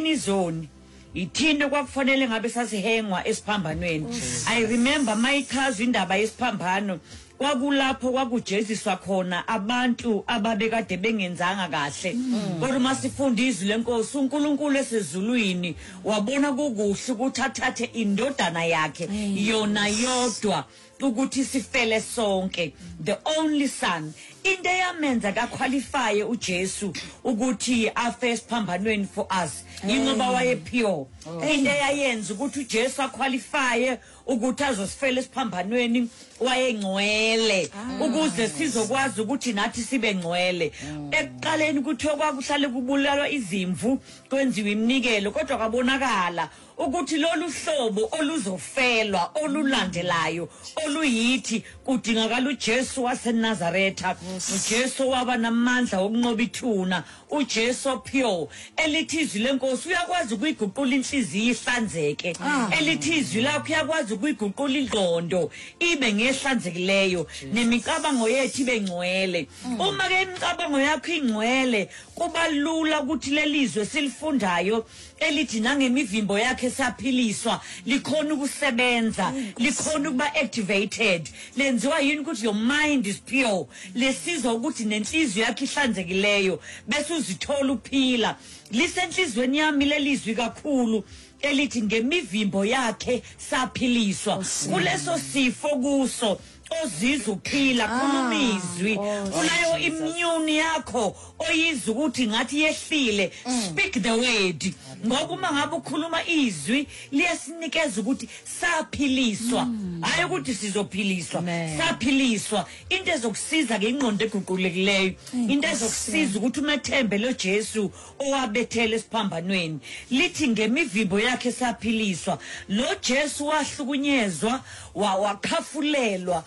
kwelinye izoni ithini kwakufanele ngabe sasihengwa esiphambanweni. I remember mayichaza indaba yesiphambano kwakulapho kwakujeziswa khona abantu ababekade bengenzanga kahle. Kodwa masifunda izwi lenkosi uNkulunkulu esezulwini wabona kukuhle ukuthi athathe indodana yakhe yona yodwa ukuthi sifele sonke, the only son. Into eyamenza kaqualify uJesu ukuthi afe esiphambanweni for us ingoba waye pure. Into eyayenza ukuthi uJesu aqualify ukuthi azosifela esiphambanweni wayengcwele ukuze sizokwazi ukuthi nathi sibe ngcwele. Ekuqaleni kuthiwa kwakuhlale kubulalwa izimvu kwenziwa iminikelo, kodwa kwabonakala ukuthi lolu hlobo oluzofelwa olulandelayo oluyithi kudingakala uJesu waseNazaretha, uJesu waba namandla okunqoba ithuna, uJesu pure. Elithi izwi lenkosi uyakwazi ukuyiguqula inhliziyo ihlanzeke, elithi izwi lakho uyakwazi ukuyiguqula ingqondo ibe ngehlanzekileyo, nemicabango yethu ibe ngcwele. Uma ke imicabango yakho ingcwele kuba lula ukuthi lelizwe silifundayo elithi nangemivimbo yakhe saphiliswa likhona ukusebenza, likhona ukuba activated. Lenziwa yini ukuthi your mind is pure, lesizwa ukuthi nenhliziyo yakhe ihlanzekileyo bese uzithola uphila. Lisenhlizweni yami lelizwi kakhulu elithi ngemivimbo yakhe saphiliswa. Kuleso sifo kuso ozizwa uphila khuluma izwi, unayo immune yakho oyizwa ukuthi ngathi yehlile, speak the word. Ngoba uma ngabe ukhuluma izwi liyasinikeza ukuthi saphiliswa, hayi ukuthi sizophiliswa, saphiliswa. Into ezokusiza ke ingqondo eguqulekileyo, into ezokusiza ukuthi umethembe lo Jesu owabethele esiphambanweni. Lithi ngemivimbo yakhe saphiliswa. Lo Jesu wahlukunyezwa, wakhafulelwa,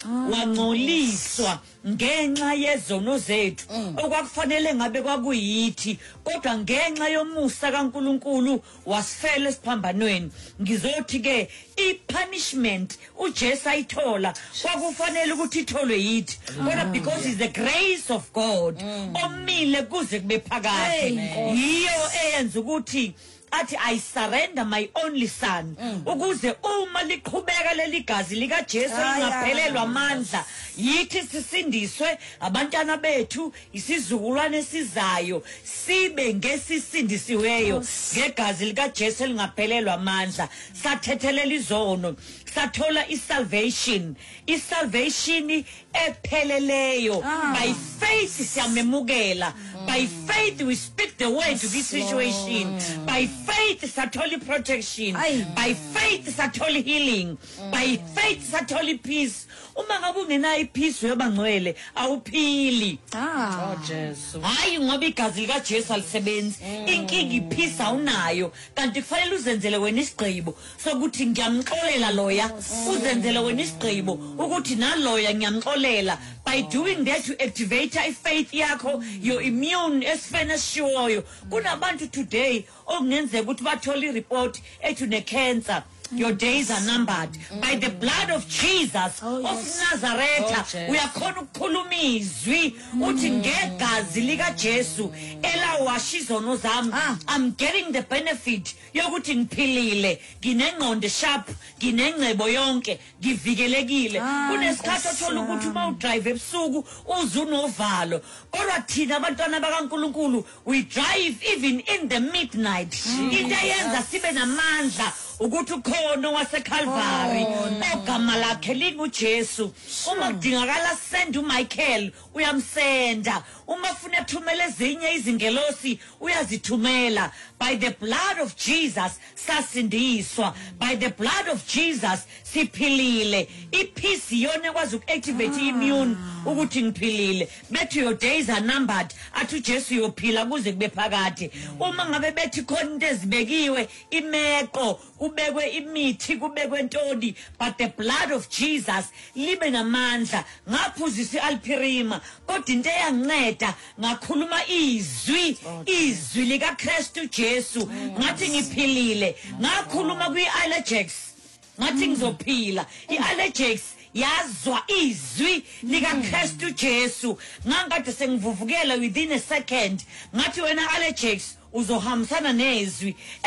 wangcoliswa ngenxa yezono zethu okwakufanele ngabe kwakuyithi, kodwa ngenxa yomusa kaNkulunkulu wasifela esiphambanweni. Ngizothi ke ipunishment uJesu ayithola kwakufanele ukuthi itholwe yithi, kodwa because is the grace of God omile kuze kube phakade, yiyo eyenza ukuthi athi I surrender my only son, ukuze uma liqhubeka leli gazi lika Jesu lingaphelelwa amandla yithi sisindiswe, abantwana bethu, isizukulwane sizayo sibe ngesisindisiweyo ngegazi lika Jesu lingaphelelwa amandla. Sathethelela izono, sathola isalvation epheleleyo. By faith siyamemukela, by faith we speak the word to this situation, by faith sathola protection, by faith sathola healing, by faith sathola peace. Uma ngabe ungenayo ipeace yobangcwele awuphili. Jesu. Hayi ngoba igazi lika Jesu alisebenzi, inkinga ipeace awunayo, kanti kufanele uzenzele wena isigqibo sokuthi ngiyamxolela loya, uzenzele wena isigqibo ukuthi naloya ngiyamxolela. By doing that you activate faith yakho, your immune esifena eshiwoyo. Kunabantu today okungenzeka ukuthi bathola ireport ethi une cancer. Your days are numbered. By the blood of Jesus of Nazareth, uyakhona ukukhuluma izwi uthi ngegazi lika Jesu elawasha izono zami, I'm getting the benefit yokuthi ngiphilile, nginengqondo sharp, nginengcebo yonke, ngivikelekile. Kunesikhathi othola ukuthi uma udrive ebusuku uzunovalo, kodwa thina abantwana bakaNkulunkulu we drive even in the midnight. Into eyenza sibe namandla ukuthi ukhona waseCalvary ogama lakhe linguJesu. Uma kudingakala send uMichael uyamsenda, uma ufuna ethumele ezinye izingelosi uyazithumela. By the blood of Jesus sasindiswa, by the blood of Jesus siphilile. Ipeace yona ekwazi ukuactivate immune ukuthi ngiphilile. Bethi your days are numbered, athi uJesu uyophila kuze kube phakade. Uma ngabe bethi khona into ezibekiwe, imeko, kubekwe imithi, kubekwe ntoni, but the blood of Jesus libe namandla. Ngaphuzisa ialpirima, kodwa into eyanginceda ngakhuluma izwi lika Kristu Jesu, ngathi ngiphilile. Ngakhuluma kwi-allergics, ngathi ngizophila. I-allergics yazwa izwi lika Kristu Jesu, ngangikade sengivuvukela within a second. Ngathi wena allergics uzohambisana nezwi